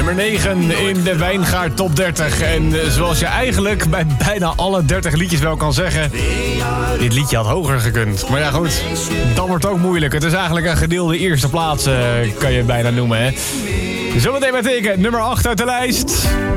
Nummer 9 in de Wijngaard Top 30. En zoals je eigenlijk bij bijna alle 30 liedjes wel kan zeggen, dit liedje had hoger gekund. Maar ja goed, dat wordt ook moeilijk. Het is eigenlijk een gedeelde eerste plaats, kan je bijna noemen, hè. Zometeen met teken nummer 8 uit de lijst.